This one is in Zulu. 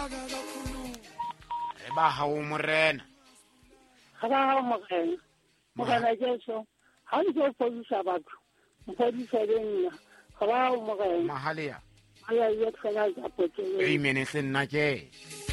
ba ha o morena ga mogena jeso ha ntse fodisa batho mpodisa lenna ga ba o mogena mahalia ala ye tsena ja potele amen se nna ke